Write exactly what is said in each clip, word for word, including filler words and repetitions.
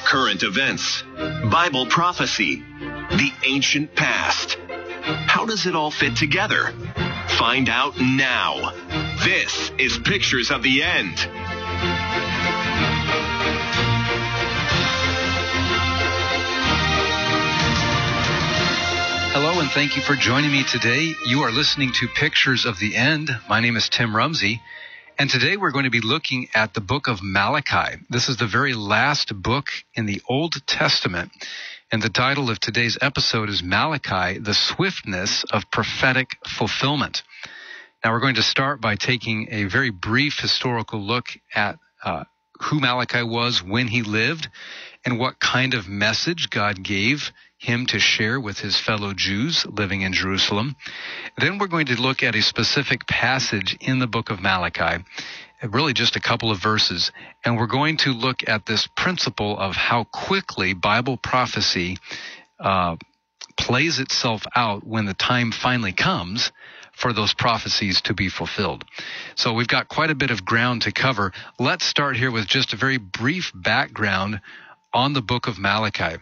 current events, Bible prophecy, the ancient past. How does it all fit together? Find out now. This is Pictures of the End. Hello, and thank you for joining me today. You are listening to Pictures of the End. My name is Tim Rumsey, and today we're going to be looking at the book of Malachi. This is the very last book in the Old Testament, and the title of today's episode is Malachi, the Swiftness of Prophetic Fulfillment. Now, we're going to start by taking a very brief historical look at uh, who Malachi was, when he lived, and what kind of message God gave him to share with his fellow Jews living in Jerusalem. Then we're going to look at a specific passage in the book of Malachi, really just a couple of verses, and we're going to look at this principle of how quickly Bible prophecy uh, plays itself out when the time finally comes for those prophecies to be fulfilled. So we've got quite a bit of ground to cover. Let's start here with just a very brief background on the book of Malachi.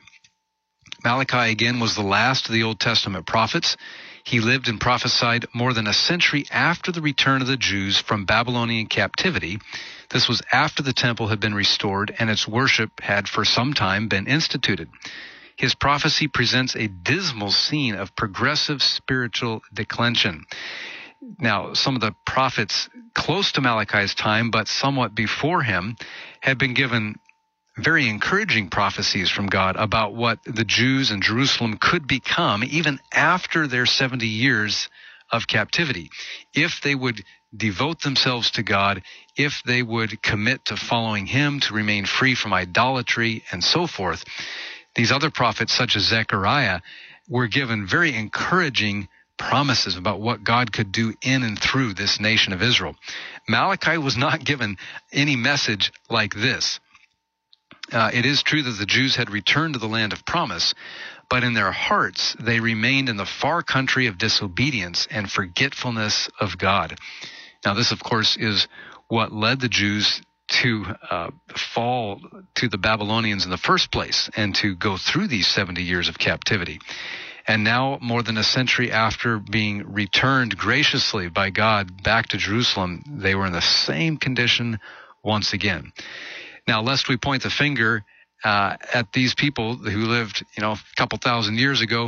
Malachi, again, was the last of the Old Testament prophets. He lived and prophesied more than a century after the return of the Jews from Babylonian captivity. This was after the temple had been restored and its worship had for some time been instituted. His prophecy presents a dismal scene of progressive spiritual declension. Now, some of the prophets close to Malachi's time, but somewhat before him, had been given very encouraging prophecies from God about what the Jews in Jerusalem could become even after their seventy years of captivity, if they would devote themselves to God, if they would commit to following him, to remain free from idolatry and so forth. These other prophets, such as Zechariah, were given very encouraging promises about what God could do in and through this nation of Israel. Malachi was not given any message like this. Uh, it is true that the Jews had returned to the land of promise, but in their hearts they remained in the far country of disobedience and forgetfulness of God. Now, this, of course, is what led the Jews to uh, fall to the Babylonians in the first place and to go through these seventy years of captivity. And now, more than a century after being returned graciously by God back to Jerusalem, they were in the same condition once again. Now, lest we point the finger uh, at these people who lived, you know, a couple thousand years ago,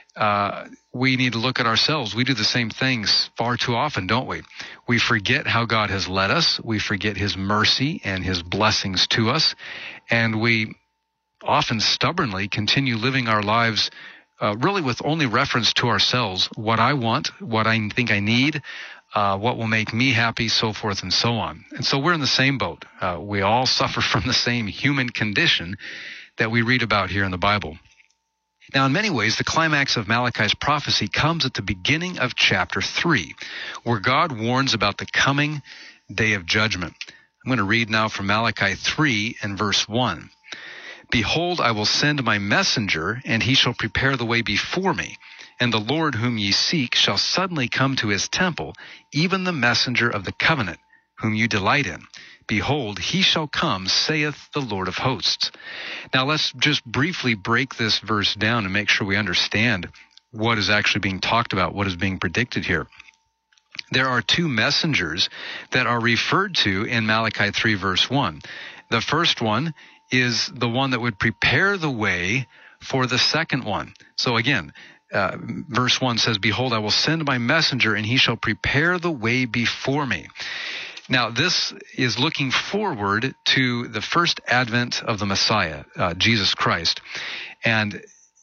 uh, we need to look at ourselves. We do the same things far too often, don't we? We forget how God has led us. We forget his mercy and his blessings to us. And we often stubbornly continue living our lives uh, really with only reference to ourselves, what I want, what I think I need, Uh, what will make me happy, so forth and so on. And so we're in the same boat. Uh, we all suffer from the same human condition that we read about here in the Bible. Now, in many ways, the climax of Malachi's prophecy comes at the beginning of chapter three, where God warns about the coming day of judgment. I'm going to read now from Malachi three and verse one. Behold, I will send my messenger, and he shall prepare the way before me. And the Lord whom ye seek shall suddenly come to his temple, even the messenger of the covenant, whom you delight in. Behold, he shall come, saith the Lord of hosts. Now let's just briefly break this verse down and make sure we understand what is actually being talked about, what is being predicted here. There are two messengers that are referred to in Malachi three verse one. The first one is the one that would prepare the way for the second one. So again, Uh, verse one says, Behold, I will send my messenger, and he shall prepare the way before me. Now, this is looking forward to the first advent of the Messiah, uh, Jesus Christ. And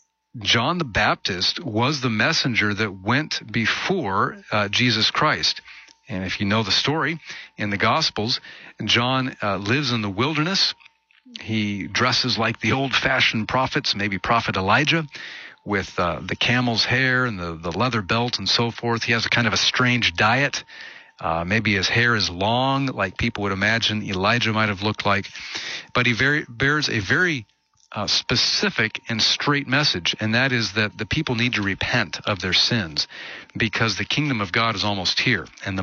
John the Baptist was the messenger that went before uh, Jesus Christ. And if you know the story in the Gospels, John uh, lives in the wilderness. He dresses like the old-fashioned prophets, maybe Prophet Elijah, with uh, the camel's hair and the, the leather belt and so forth. He has a kind of a strange diet. Uh, maybe his hair is long, like people would imagine Elijah might have looked like. But he very, bears a very uh, specific and straight message, and that is that the people need to repent of their sins because the kingdom of God is almost here, and the